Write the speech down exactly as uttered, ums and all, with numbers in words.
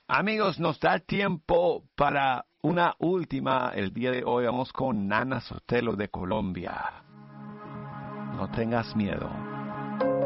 Amigos, nos da tiempo para una última. El día de hoy vamos con Nana Sotelo de Colombia. No tengas miedo.